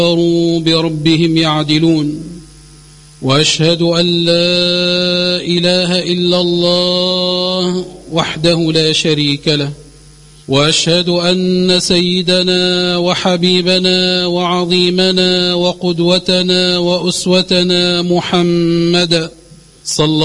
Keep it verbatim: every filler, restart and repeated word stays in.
بربهم يعدلون وأشهد أن لا إله إلا الله وحده لا شريك له وأشهد أن سيدنا وحبيبنا وعظيمنا وقدوتنا وأسوتنا محمد صلى